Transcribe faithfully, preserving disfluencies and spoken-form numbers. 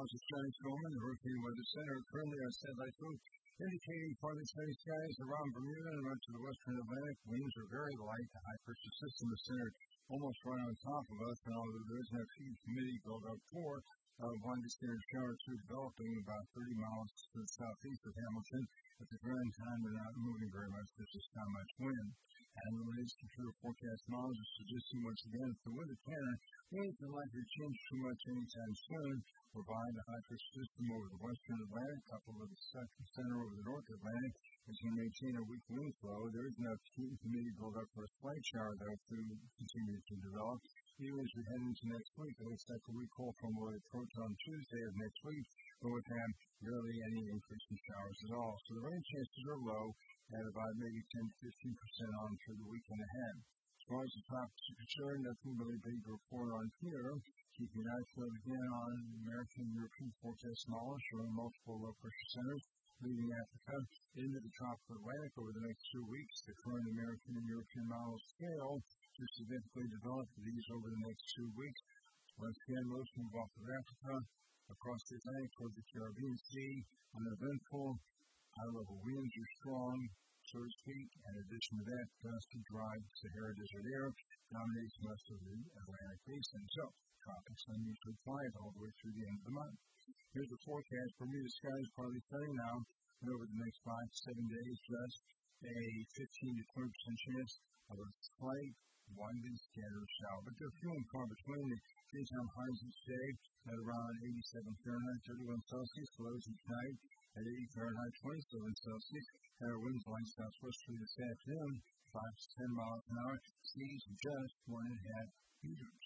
miles of sunny storm in the Hurricane Weather Center. Currently, our satellite view indicating partly sunny skies around Bermuda and much of the western Atlantic. Winds are very light. The high pressure system is centered almost right on top of us, and although there is no huge humidity built up for uh, one distant shower or two developing about thirty miles to the southeast of Hamilton. At the current time, they're not moving very much. There's just not much wind. And the latest computer forecast models are suggesting once again that the winter pattern ain't likely to change too much anytime soon. We're behind the high pressure system over the western Atlantic, coupled with the second center over the north Atlantic, is going to maintain a weak wind flow. There is enough humidity build up for a slight shower, though, to continue to develop. Even as we head into next week, it looks like a weak cold front will approach on Tuesday of next week, but would have barely any increase in showers at all. So the rain chances are low at about maybe ten to fifteen percent on through the weekend ahead. As far as the tropics are concerned, nothing really big to report on here. Keeping an eye out again on American and European forecast models showing multiple low pressure centers leaving Africa into the tropical Atlantic over the next two weeks. The current American and European models fail to significantly develop these over the next two weeks. Once again, most move off of Africa across the Atlantic towards the Caribbean Sea. Uneventful, high-level winds are strong, so to speak. In addition to that, dusty, dry Sahara Desert air dominates most of the Atlantic basin. So, tropics unusually quiet all the way through the end of the month. Here's the forecast. Bermuda skies partly sunny now, and over the next five to seven days, just a fifteen to twenty percent chance of a slight widely scattered shower. But they're few and far between. The daytime highs each day at around eighty-seven Fahrenheit, thirty-one Celsius. Lows each night at eighty Fahrenheit, twenty-seven Celsius. And our winds line southwesterly this afternoon, five to ten miles an hour. Seas just one and a half meters.